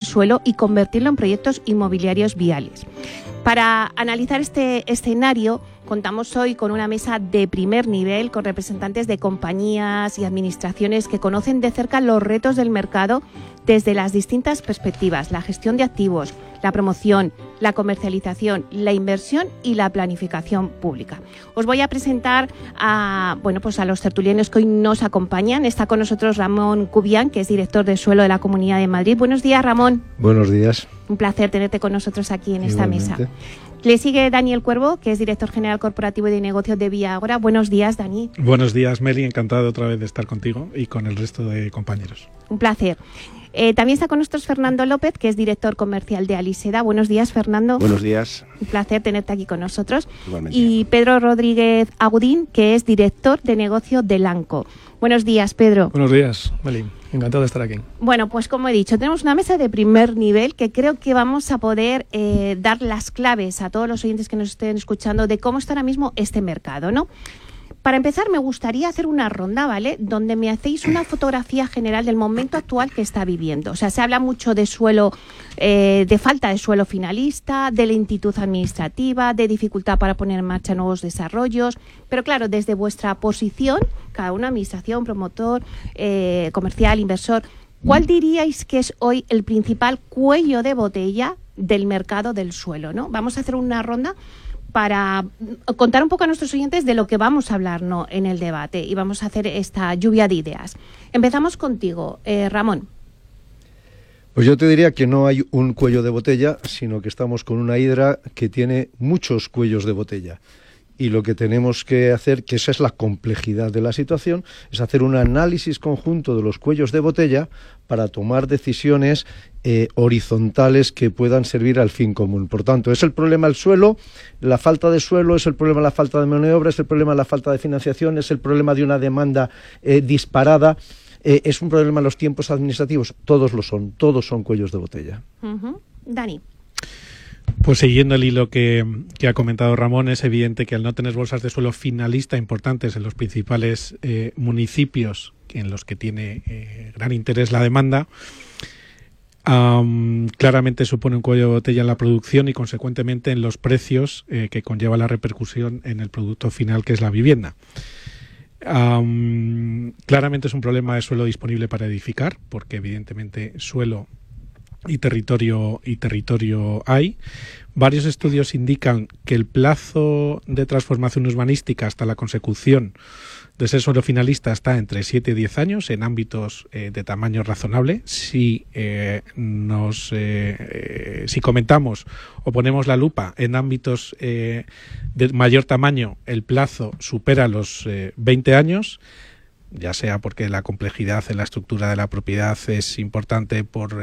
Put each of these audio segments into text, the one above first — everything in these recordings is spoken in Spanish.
suelo y convertirlo en proyectos inmobiliarios viales. Para analizar este escenario, contamos hoy con una mesa de primer nivel con representantes de compañías y administraciones que conocen de cerca los retos del mercado desde las distintas perspectivas: la gestión de activos, la promoción, la comercialización, la inversión y la planificación pública. Os voy a presentar a los tertulianos que hoy nos acompañan. Está con nosotros Ramón Cubián, que es director de suelo de la Comunidad de Madrid. Buenos días, Ramón. Buenos días. Un placer tenerte con nosotros aquí en esta Igualmente. mesa. Le sigue Daniel Cuervo, que es director general corporativo y de negocios de Vía Agora. Buenos días, Dani. Buenos días, Meli. Encantado otra vez de estar contigo y con el resto de compañeros. Un placer. También está con nosotros Fernando López, que es director comercial de Aliseda. Buenos días, Fernando. Buenos días. Un placer tenerte aquí con nosotros. Igualmente. Y Pedro Rodríguez Agudín, que es director de negocio de Lanco. Buenos días, Pedro. Buenos días, Meli. Encantado de estar aquí. Bueno, pues como he dicho, tenemos una mesa de primer nivel que creo que vamos a poder dar las claves a todos los oyentes que nos estén escuchando de cómo está ahora mismo este mercado, ¿no? Para empezar, me gustaría hacer una ronda, ¿vale?, donde me hacéis una fotografía general del momento actual que está viviendo. O sea, se habla mucho de suelo, de falta de suelo finalista, de lentitud administrativa, de dificultad para poner en marcha nuevos desarrollos. Pero claro, desde vuestra posición, cada una, administración, promotor, comercial, inversor, ¿cuál diríais que es hoy el principal cuello de botella del mercado del suelo, ¿no? Vamos a hacer una ronda para contar un poco a nuestros oyentes de lo que vamos a hablar, ¿no?, en el debate, y vamos a hacer esta lluvia de ideas. Empezamos contigo, Ramón. Pues yo te diría que no hay un cuello de botella, sino que estamos con una hidra que tiene muchos cuellos de botella. Y lo que tenemos que hacer, que esa es la complejidad de la situación, es hacer un análisis conjunto de los cuellos de botella para tomar decisiones horizontales que puedan servir al fin común. Por tanto, es el problema el suelo, la falta de suelo, es el problema la falta de mano de obra, es el problema la falta de financiación, es el problema de una demanda disparada, es un problema los tiempos administrativos. Todos lo son, todos son cuellos de botella. Dani. Pues siguiendo el hilo que ha comentado Ramón, es evidente que al no tener bolsas de suelo finalista importantes en los principales municipios en los que tiene gran interés la demanda, claramente supone un cuello de botella en la producción y consecuentemente en los precios que conlleva la repercusión en el producto final, que es la vivienda. Claramente es un problema de suelo disponible para edificar, porque evidentemente suelo y territorio hay. Varios estudios indican que el plazo de transformación urbanística hasta la consecución de ser suelo finalista está entre 7 y 10 años en ámbitos de tamaño razonable. Si comentamos o ponemos la lupa en ámbitos de mayor tamaño, el plazo supera los 20 años, ya sea porque la complejidad en la estructura de la propiedad es importante por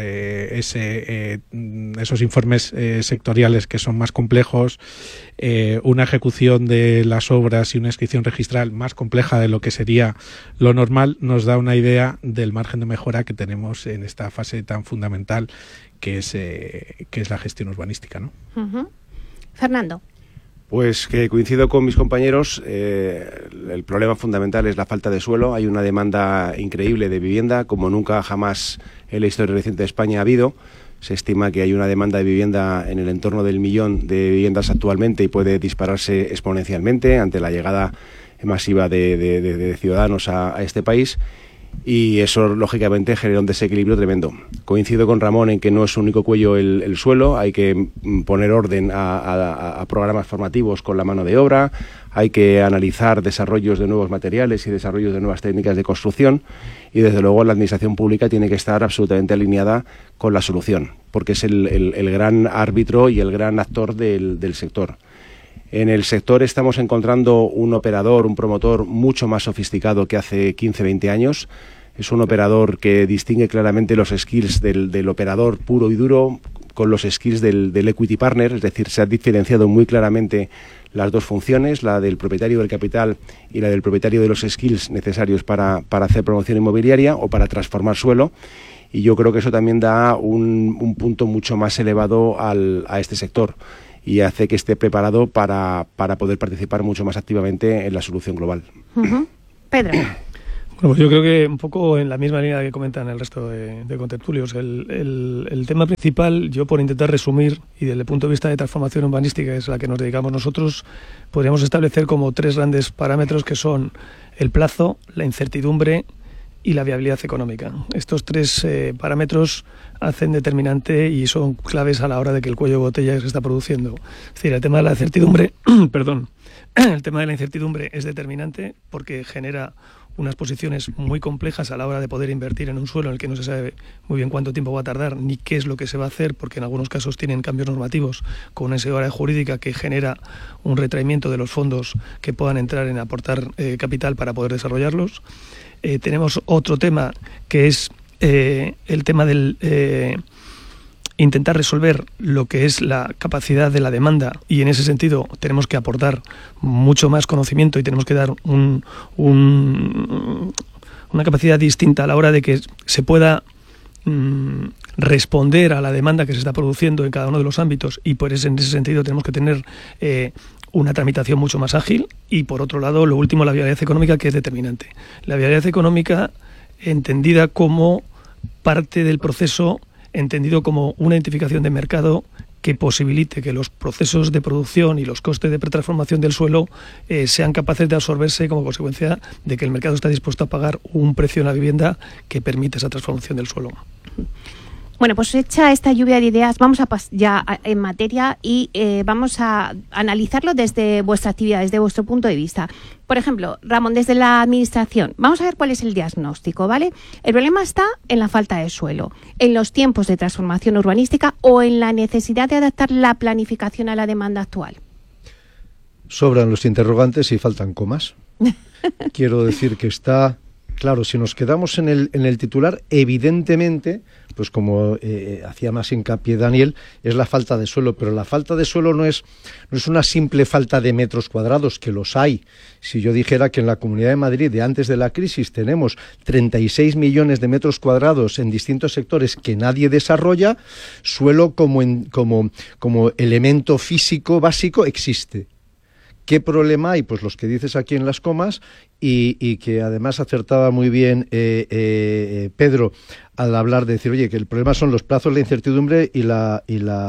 esos informes sectoriales que son más complejos, una ejecución de las obras y una inscripción registral más compleja de lo que sería lo normal, nos da una idea del margen de mejora que tenemos en esta fase tan fundamental que es la gestión urbanística, ¿no? Fernando. Pues que coincido con mis compañeros, el problema fundamental es la falta de suelo. Hay una demanda increíble de vivienda, como nunca jamás en la historia reciente de España ha habido. Se estima que hay una demanda de vivienda en el entorno del 1 millón de viviendas actualmente y puede dispararse exponencialmente ante la llegada masiva de ciudadanos a este país. Y eso, lógicamente, genera un desequilibrio tremendo. Coincido con Ramón en que no es un único cuello el suelo, hay que poner orden a programas formativos con la mano de obra, hay que analizar desarrollos de nuevos materiales y desarrollos de nuevas técnicas de construcción y, desde luego, la administración pública tiene que estar absolutamente alineada con la solución, porque es el gran árbitro y el gran actor del sector. En el sector estamos encontrando un operador, un promotor mucho más sofisticado que hace 15-20 años. Es un operador que distingue claramente los skills del operador puro y duro con los skills del equity partner, es decir, se ha diferenciado muy claramente las dos funciones, la del propietario del capital y la del propietario de los skills necesarios para hacer promoción inmobiliaria o para transformar suelo. Y yo creo que eso también da un punto mucho más elevado a este sector y hace que esté preparado para poder participar mucho más activamente en la solución global. Pedro. Bueno, pues yo creo que un poco en la misma línea que comentan el resto de contertulios. El tema principal, yo por intentar resumir, y desde el punto de vista de transformación urbanística, que es a la que nos dedicamos nosotros, podríamos establecer como 3 grandes parámetros que son el plazo, la incertidumbre y la viabilidad económica. Estos 3 parámetros hacen determinante y son claves a la hora de que el cuello de botella se está produciendo. Es decir, el tema de la incertidumbre, perdón, el tema de la incertidumbre es determinante porque genera unas posiciones muy complejas a la hora de poder invertir en un suelo en el que no se sabe muy bien cuánto tiempo va a tardar ni qué es lo que se va a hacer, porque en algunos casos tienen cambios normativos con una inseguridad jurídica que genera un retraimiento de los fondos que puedan entrar en aportar capital para poder desarrollarlos. Tenemos otro tema que es el tema del intentar resolver lo que es la capacidad de la demanda, y en ese sentido tenemos que aportar mucho más conocimiento y tenemos que dar una capacidad distinta a la hora de que se pueda responder a la demanda que se está produciendo en cada uno de los ámbitos, y por eso en ese sentido tenemos que tener una tramitación mucho más ágil. Y por otro lado, lo último, la viabilidad económica, que es determinante. La viabilidad económica entendida como parte del proceso, entendido como una identificación de mercado que posibilite que los procesos de producción y los costes de pretransformación del suelo sean capaces de absorberse como consecuencia de que el mercado está dispuesto a pagar un precio en la vivienda que permite esa transformación del suelo. Bueno, pues hecha esta lluvia de ideas, vamos a ya en materia y vamos a analizarlo desde vuestra actividad, desde vuestro punto de vista. Por ejemplo, Ramón, desde la Administración, vamos a ver cuál es el diagnóstico, ¿vale? El problema está en la falta de suelo, en los tiempos de transformación urbanística o en la necesidad de adaptar la planificación a la demanda actual. Sobran los interrogantes y faltan comas. Quiero decir que está... Claro, si nos quedamos en el titular, evidentemente, pues como hacía más hincapié Daniel, es la falta de suelo, pero la falta de suelo no es una simple falta de metros cuadrados, que los hay. Si yo dijera que en la Comunidad de Madrid de antes de la crisis tenemos 36 millones de metros cuadrados en distintos sectores que nadie desarrolla, suelo como elemento físico básico existe. ¿Qué problema hay? Pues los que dices aquí en las comas y que además acertaba muy bien Pedro al hablar de decir, oye, que el problema son los plazos, la incertidumbre y la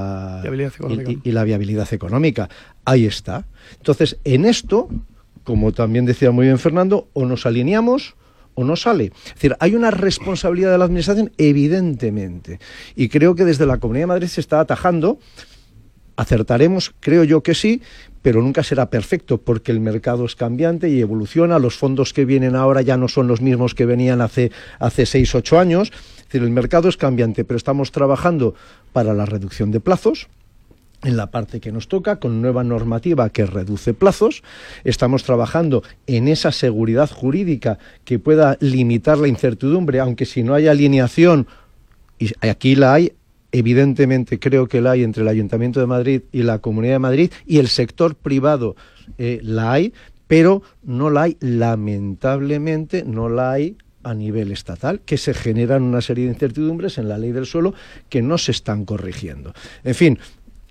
viabilidad económica. Ahí está. Entonces, en esto, como también decía muy bien Fernando, o nos alineamos o no sale. Es decir, hay una responsabilidad de la Administración, evidentemente. Y creo que desde la Comunidad de Madrid se está atajando. Acertaremos, creo yo que sí, pero nunca será perfecto porque el mercado es cambiante y evoluciona. Los fondos que vienen ahora ya no son los mismos que venían hace 6 o 8 años. Es decir, el mercado es cambiante, pero estamos trabajando para la reducción de plazos en la parte que nos toca, con nueva normativa que reduce plazos. Estamos trabajando en esa seguridad jurídica que pueda limitar la incertidumbre, aunque si no hay alineación, y aquí la hay, evidentemente creo que la hay entre el Ayuntamiento de Madrid y la Comunidad de Madrid, y el sector privado la hay, pero no la hay, lamentablemente, no la hay a nivel estatal, que se generan una serie de incertidumbres en la ley del suelo que no se están corrigiendo. En fin,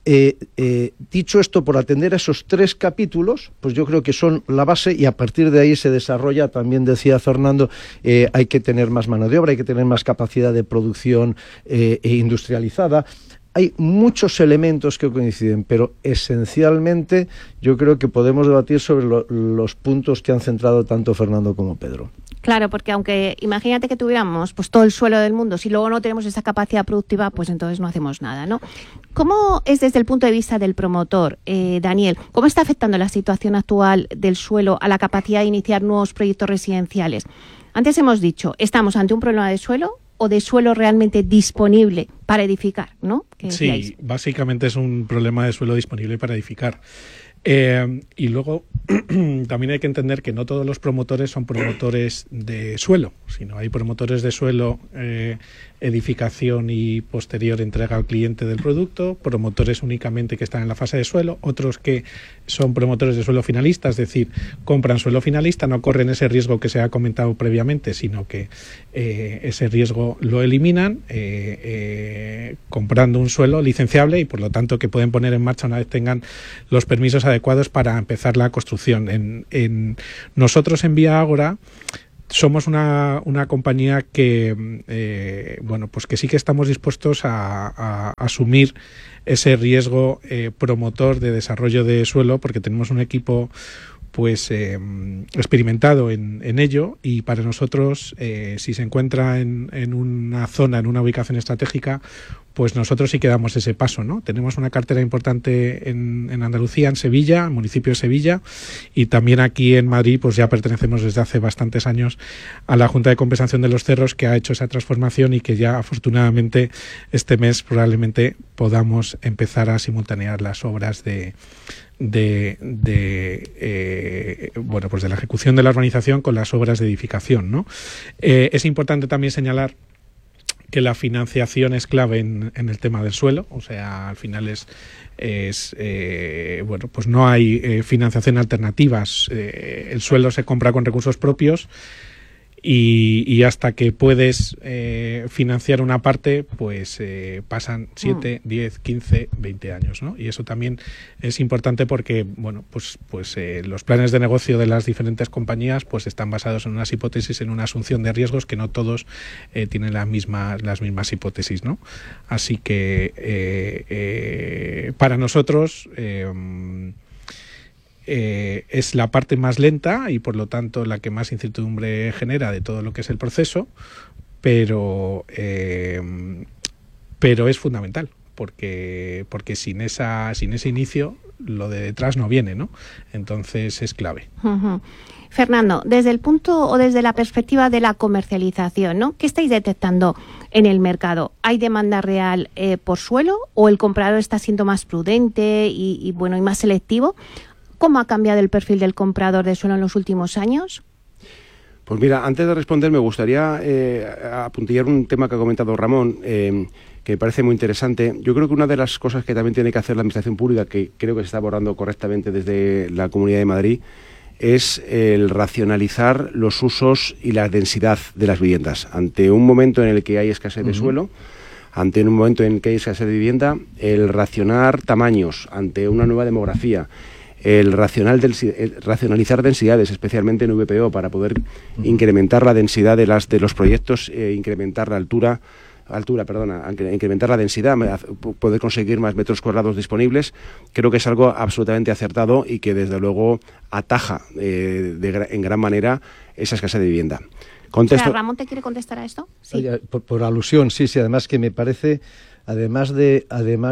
dicho esto, por atender a esos 3 capítulos, pues yo creo que son la base y a partir de ahí se desarrolla, también decía Fernando, hay que tener más mano de obra, hay que tener más capacidad de producción industrializada. Hay muchos elementos que coinciden, pero esencialmente yo creo que podemos debatir sobre los puntos que han centrado tanto Fernando como Pedro. Claro, porque aunque imagínate que tuviéramos pues todo el suelo del mundo, si luego no tenemos esa capacidad productiva, pues entonces no hacemos nada, ¿no? ¿Cómo es desde el punto de vista del promotor, Daniel? ¿Cómo está afectando la situación actual del suelo a la capacidad de iniciar nuevos proyectos residenciales? Antes hemos dicho, estamos ante un problema de suelo o de suelo realmente disponible para edificar, ¿no? Sí, básicamente es un problema de suelo disponible para edificar. Y luego también hay que entender que no todos los promotores son promotores de suelo, sino hay promotores de suelo, edificación y posterior entrega al cliente del producto, promotores únicamente que están en la fase de suelo, otros que son promotores de suelo finalista, es decir, compran suelo finalista, no corren ese riesgo que se ha comentado previamente, sino que ese riesgo lo eliminan comprando un suelo licenciable y por lo tanto que pueden poner en marcha una vez tengan los permisos adecuados para empezar la construcción. Nosotros en Vía Ágora somos una compañía que, bueno, pues que sí que estamos dispuestos a asumir ese riesgo promotor de desarrollo de suelo, porque tenemos un equipo pues experimentado en ello, y para nosotros, si se encuentra en una zona, en una ubicación estratégica, pues nosotros sí que damos ese paso, ¿no? Tenemos una cartera importante en Andalucía, en Sevilla, en municipio de Sevilla, y también aquí en Madrid, pues ya pertenecemos desde hace bastantes años a la Junta de Compensación de los Cerros, que ha hecho esa transformación y que ya afortunadamente este mes probablemente podamos empezar a simultanear las obras bueno, pues de la ejecución de la urbanización con las obras de edificación, ¿no? Es importante también señalar que la financiación es clave en el tema del suelo, o sea, al final bueno, pues no hay financiación alternativas, el suelo se compra con recursos propios, y hasta que puedes financiar una parte, pues pasan 7, 10, 15, 20 años, ¿no? Y eso también es importante porque, bueno, pues los planes de negocio de las diferentes compañías pues están basados en unas hipótesis, en una asunción de riesgos que no todos tienen las mismas hipótesis, ¿no? Así que para nosotros es la parte más lenta y por lo tanto la que más incertidumbre genera de todo lo que es el proceso, pero es fundamental porque sin ese inicio lo de detrás no viene, ¿no? Entonces es clave. Uh-huh. Fernando, desde el punto o desde la perspectiva de la comercialización, ¿no? ¿Qué estáis detectando en el mercado? ¿Hay demanda real por suelo o el comprador está siendo más prudente y más selectivo? ¿Cómo ha cambiado el perfil del comprador de suelo en los últimos años? Pues mira, antes de responder me gustaría apuntillar un tema que ha comentado Ramón, que me parece muy interesante. Yo creo que una de las cosas que también tiene que hacer la Administración Pública, que creo que se está abordando correctamente desde la Comunidad de Madrid, es el racionalizar los usos y la densidad de las viviendas. Ante un momento en el que hay escasez de suelo, ante un momento en el que hay escasez de vivienda, el racionar tamaños ante una nueva demografía, el racionalizar densidades, especialmente en VPO, para poder incrementar la densidad de los proyectos, incrementar la incrementar la densidad, poder conseguir más metros cuadrados disponibles, creo que es algo absolutamente acertado y que desde luego ataja en gran manera esa escasez de vivienda. ¿Ramón te quiere contestar a esto? Sí. Oye, por alusión, sí, además que me parece... Además de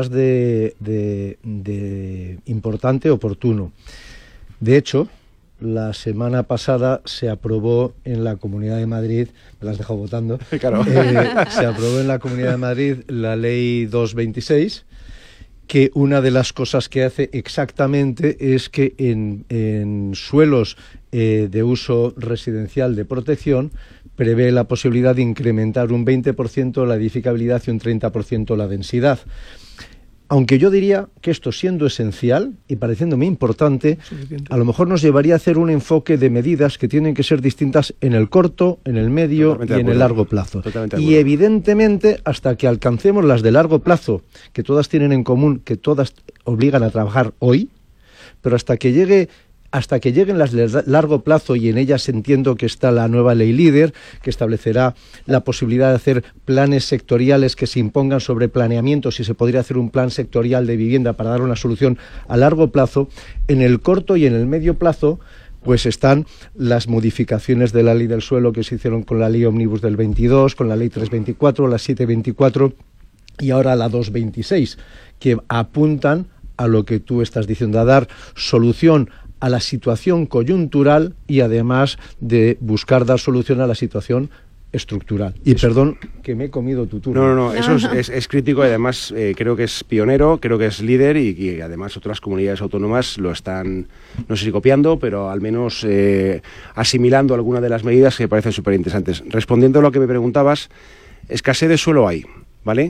importante, oportuno. De hecho, la semana pasada se aprobó en la Comunidad de Madrid, me las has dejado votando, claro. Se aprobó en la Comunidad de Madrid la Ley 226, que una de las cosas que hace exactamente es que en suelos de uso residencial de protección prevé la posibilidad de incrementar un 20% la edificabilidad y un 30% la densidad. Aunque yo diría que esto, siendo esencial y pareciéndome importante, a lo mejor nos llevaría a hacer un enfoque de medidas que tienen que ser distintas en el corto, en el medio y en el largo plazo. Y evidentemente, hasta que alcancemos las de largo plazo, que todas tienen en común, que todas obligan a trabajar hoy, pero hasta que lleguen las de largo plazo, y en ellas entiendo que está la nueva ley líder, que establecerá la posibilidad de hacer planes sectoriales que se impongan sobre planeamientos, y se podría hacer un plan sectorial de vivienda para dar una solución a largo plazo. En el corto y en el medio plazo pues están las modificaciones de la ley del suelo que se hicieron con la ley Omnibus del 22, con la ley 324, la 724 y ahora la 226, que apuntan a lo que tú estás diciendo, a dar solución a la situación coyuntural y además de buscar dar solución a la situación estructural. Y eso, perdón, que me he comido tu turno. No, eso es crítico y además creo que es pionero, creo que es líder y además otras comunidades autónomas lo están, no sé si copiando, pero al menos asimilando algunas de las medidas que me parecen súper interesantes. Respondiendo a lo que me preguntabas, escasez de suelo hay, ¿vale?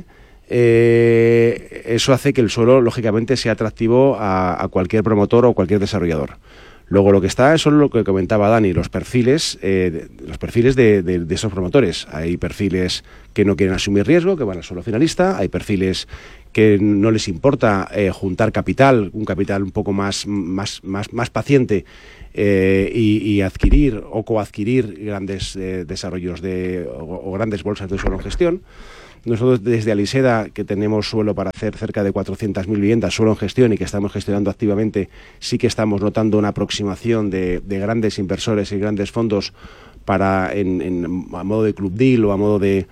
Eso hace que el suelo, lógicamente, sea atractivo a cualquier promotor o cualquier desarrollador. Luego lo que está son lo que comentaba Dani, los perfiles de esos promotores. Hay perfiles que no quieren asumir riesgo, que van al suelo finalista, hay perfiles que no les importa juntar capital, un capital un poco más paciente, y adquirir o coadquirir grandes desarrollos o grandes bolsas de suelo en gestión. Nosotros desde Aliseda, que tenemos suelo para hacer cerca de 400.000 viviendas, suelo en gestión y que estamos gestionando activamente, sí que estamos notando una aproximación de grandes inversores y grandes fondos para a modo de club deal o a modo de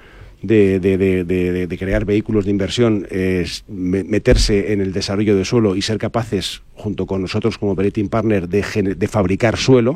crear vehículos de inversión, meterse en el desarrollo de suelo y ser capaces, junto con nosotros como operating partner, de fabricar suelo.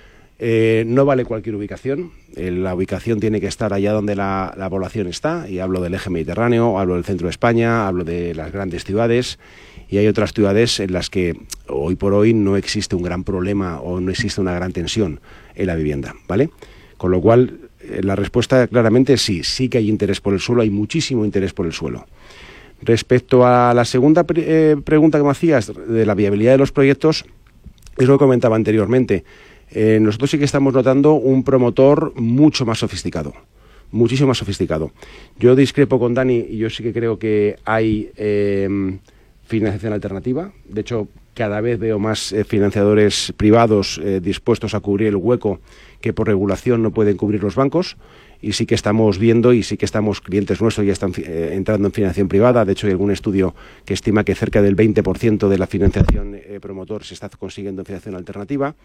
No vale cualquier ubicación, la ubicación tiene que estar allá donde la población está, y hablo del eje mediterráneo, hablo del centro de España, hablo de las grandes ciudades, y hay otras ciudades en las que hoy por hoy no existe un gran problema o no existe una gran tensión en la vivienda, ¿vale? Con lo cual, la respuesta claramente es sí que hay interés por el suelo, hay muchísimo interés por el suelo. Respecto a la segunda pregunta que me hacías de la viabilidad de los proyectos, es lo que comentaba anteriormente. Nosotros sí que estamos notando un promotor mucho más sofisticado, muchísimo más sofisticado. Yo discrepo con Dani y yo sí que creo que hay financiación alternativa. De hecho, cada vez veo más financiadores privados dispuestos a cubrir el hueco que por regulación no pueden cubrir los bancos. Y sí que estamos viendo, y sí que estamos, clientes nuestros ya están entrando en financiación privada. De hecho, hay algún estudio que estima que cerca del 20% de la financiación promotor se está consiguiendo en financiación alternativa.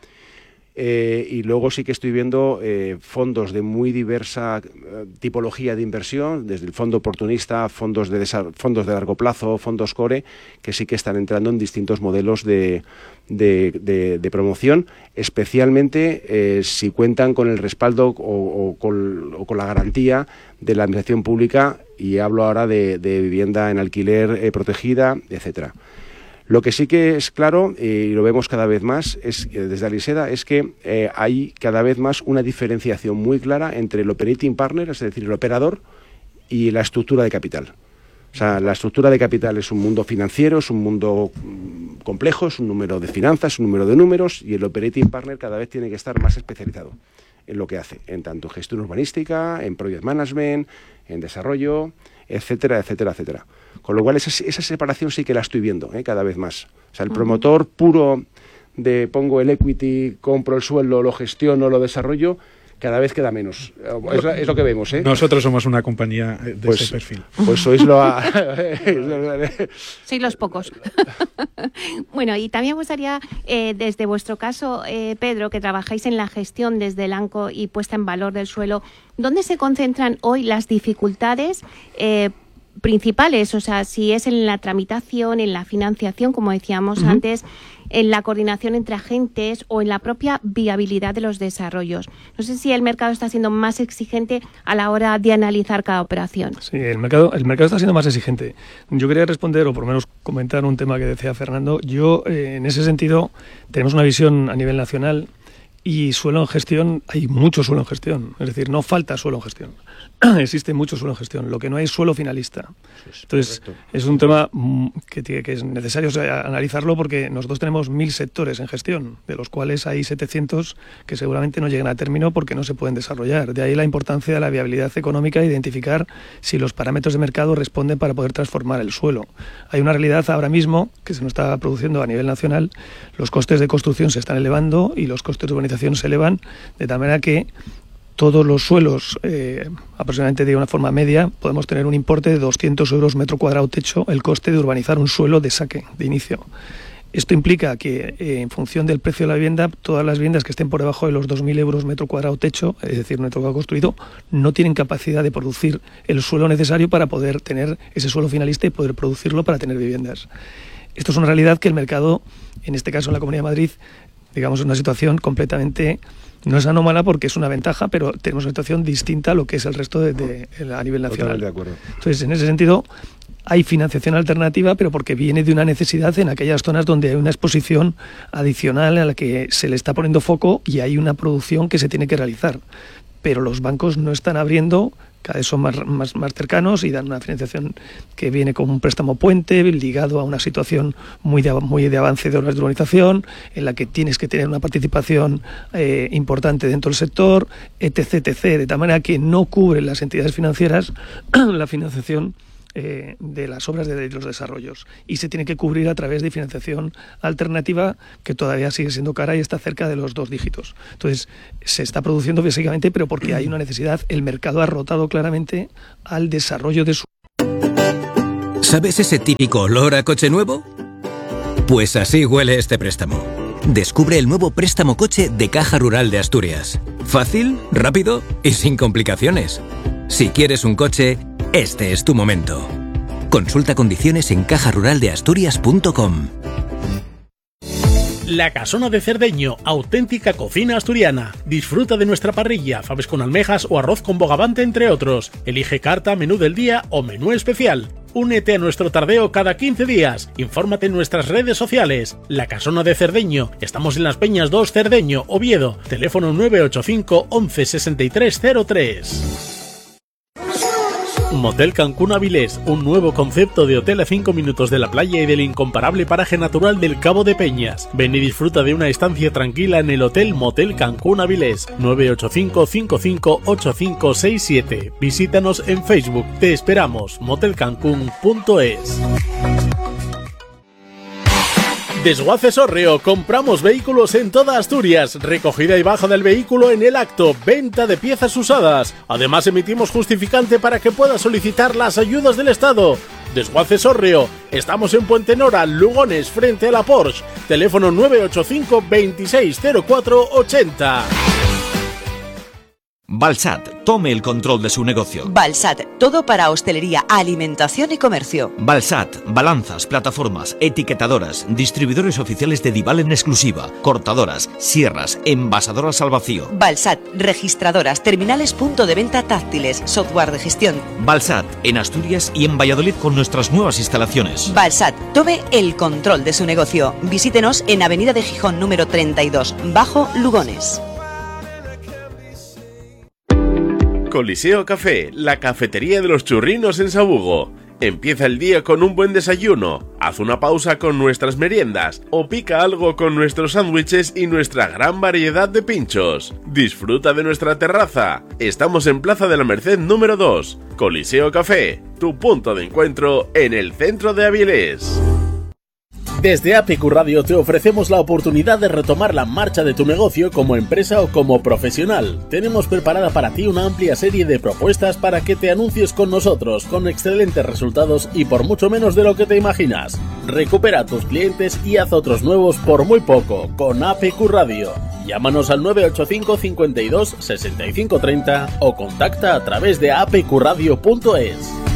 Y luego sí que estoy viendo fondos de muy diversa tipología de inversión, desde el fondo oportunista, fondos de largo plazo, fondos core, que sí que están entrando en distintos modelos de promoción, especialmente si cuentan con el respaldo o con la garantía de la administración pública, y hablo ahora de vivienda en alquiler protegida, etcétera. Lo que sí que es claro, y lo vemos cada vez más, es desde Aliseda, es que hay cada vez más una diferenciación muy clara entre el operating partner, es decir, el operador, y la estructura de capital. O sea, la estructura de capital es un mundo financiero, es un mundo complejo, es un número de finanzas, un número de números, y el operating partner cada vez tiene que estar más especializado en lo que hace, en tanto gestión urbanística, en project management, en desarrollo, etcétera, etcétera, etcétera. Con lo cual esa separación sí que la estoy viendo cada vez más. O sea, el promotor puro de pongo el equity, compro el suelo, lo gestiono, lo desarrollo, cada vez queda menos. Es lo que vemos, ¿eh? Nosotros somos una compañía de ese perfil. Pues sois sois los pocos. Bueno, y también me gustaría, desde vuestro caso, Pedro, que trabajáis en la gestión desde el ANCO y puesta en valor del suelo, ¿dónde se concentran hoy las dificultades principales? O sea, si es en la tramitación, en la financiación, como decíamos antes, en la coordinación entre agentes o en la propia viabilidad de los desarrollos. No sé si el mercado está siendo más exigente a la hora de analizar cada operación. Sí, el mercado está siendo más exigente. Yo quería responder, o por lo menos comentar un tema que decía Fernando. Yo, en ese sentido, tenemos una visión a nivel nacional, y suelo en gestión, hay mucho suelo en gestión. Es decir, no falta suelo en gestión. Existe mucho suelo en gestión. Lo que no hay es suelo finalista. Entonces, es un tema que es necesario analizarlo, porque nosotros tenemos 1.000 sectores en gestión, de los cuales hay 700 que seguramente no llegan a término porque no se pueden desarrollar. De ahí la importancia de la viabilidad económica, identificar si los parámetros de mercado responden para poder transformar el suelo. Hay una realidad ahora mismo que se nos está produciendo a nivel nacional. Los costes de construcción se están elevando y los costes de urbanización se elevan, de tal manera que todos los suelos, aproximadamente de una forma media, podemos tener un importe de 200 euros metro cuadrado techo, el coste de urbanizar un suelo de saque, de inicio. Esto implica que, en función del precio de la vivienda, todas las viviendas que estén por debajo de los 2.000 euros metro cuadrado techo, es decir, metro cuadrado construido, no tienen capacidad de producir el suelo necesario para poder tener ese suelo finalista y poder producirlo para tener viviendas. Esto es una realidad que el mercado, en este caso en la Comunidad de Madrid, digamos, una situación completamente, no es anómala porque es una ventaja, pero tenemos una situación distinta a lo que es el resto a nivel nacional. Totalmente de acuerdo. Entonces, en ese sentido, hay financiación alternativa, pero porque viene de una necesidad en aquellas zonas donde hay una exposición adicional a la que se le está poniendo foco y hay una producción que se tiene que realizar. Pero los bancos no están abriendo cada vez son más cercanos y dan una financiación que viene como un préstamo puente ligado a una situación muy de avance de obras de urbanización, en la que tienes que tener una participación importante dentro del sector, etc., de tal manera que no cubren las entidades financieras la financiación de las obras de los desarrollos, y se tiene que cubrir a través de financiación alternativa, que todavía sigue siendo cara y está cerca de los 2 dígitos. Entonces se está produciendo básicamente, pero porque hay una necesidad. El mercado ha rotado claramente al desarrollo de su... ¿Sabes ese típico olor a coche nuevo? Pues así huele este préstamo. Descubre el nuevo préstamo coche de Caja Rural de Asturias. Fácil, rápido y sin complicaciones. Si quieres un coche, este es tu momento. Consulta condiciones en cajaruraldeasturias.com. La Casona de Cerdeño, auténtica cocina asturiana. Disfruta de nuestra parrilla, faves con almejas o arroz con bogavante, entre otros. Elige carta, menú del día o menú especial. Únete a nuestro tardeo cada 15 días. Infórmate en nuestras redes sociales. La Casona de Cerdeño. Estamos en Las Peñas 2, Cerdeño, Oviedo. Teléfono 985 11 63 03. Motel Cancún Avilés, un nuevo concepto de hotel a 5 minutos de la playa y del incomparable paraje natural del Cabo de Peñas. Ven y disfruta de una estancia tranquila en el Hotel Motel Cancún Avilés. 985 55 8567. Visítanos en Facebook. Te esperamos. motelcancún.es. Desguaces Hórreo, compramos vehículos en toda Asturias, recogida y baja del vehículo en el acto, venta de piezas usadas. Además emitimos justificante para que puedas solicitar las ayudas del Estado. Desguaces Hórreo, estamos en Puente Nora, Lugones, frente a la Porsche. Teléfono 985 260480. Balsat, tome el control de su negocio. Balsat, todo para hostelería, alimentación y comercio. Balsat, balanzas, plataformas, etiquetadoras, distribuidores oficiales de Dival en exclusiva, cortadoras, sierras, envasadoras al vacío. Balsat, registradoras, terminales punto de venta táctiles, software de gestión. Balsat, en Asturias y en Valladolid con nuestras nuevas instalaciones. Balsat, tome el control de su negocio. Visítenos en Avenida de Gijón número 32, Bajo Lugones. Coliseo Café, la cafetería de los churrinos en Sabugo. Empieza el día con un buen desayuno, haz una pausa con nuestras meriendas o pica algo con nuestros sándwiches y nuestra gran variedad de pinchos. Disfruta de nuestra terraza. Estamos en Plaza de la Merced número 2. Coliseo Café, tu punto de encuentro en el centro de Avilés. Desde APQ Radio te ofrecemos la oportunidad de retomar la marcha de tu negocio como empresa o como profesional. Tenemos preparada para ti una amplia serie de propuestas para que te anuncies con nosotros, con excelentes resultados y por mucho menos de lo que te imaginas. Recupera a tus clientes y haz otros nuevos por muy poco con APQ Radio. Llámanos al 985 52 65 30 o contacta a través de apqradio.es.